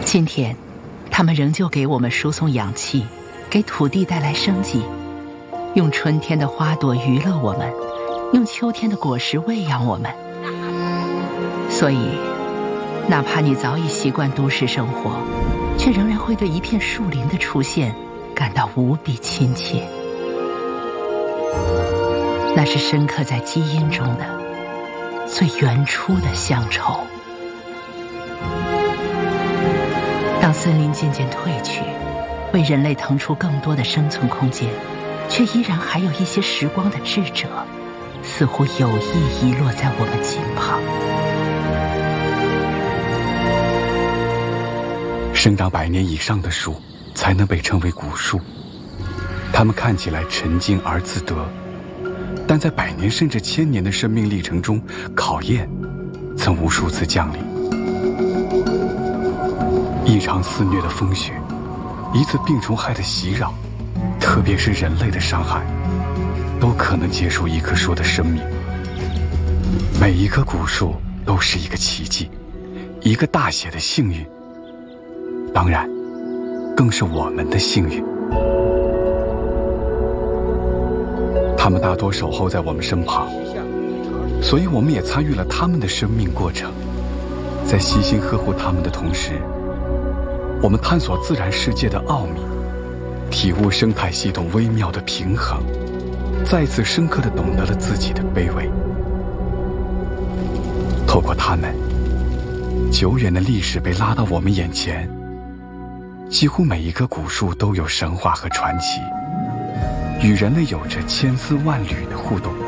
今天，它们仍旧给我们输送氧气，给土地带来生机，用春天的花朵娱乐我们，用秋天的果实喂养我们。所以，哪怕你早已习惯都市生活，却仍然会对一片树林的出现感到无比亲切。那是深刻在基因中的最原初的乡愁。当森林渐渐退去，为人类腾出更多的生存空间，却依然还有一些时光的智者，似乎有意遗落在我们近旁。 生长100年以上的树才能被称为古树，它们看起来沉静而自得，但在100年甚至1000年的生命历程中，考验曾无数次降临。一场肆虐的风雪，一次病虫害的袭扰，特别是人类的伤害，都可能结束一棵树的生命。每一棵古树都是一个奇迹，一个大写的幸运，当然更是我们的幸运。他们大多守候在我们身旁，所以我们也参与了他们的生命过程。在悉心呵护他们的同时，我们探索自然世界的奥秘，体悟生态系统微妙的平衡，再次深刻地懂得了自己的卑微。透过他们，久远的历史被拉到我们眼前，几乎每一棵古树都有神话和传奇，与人类有着千丝万缕的互动。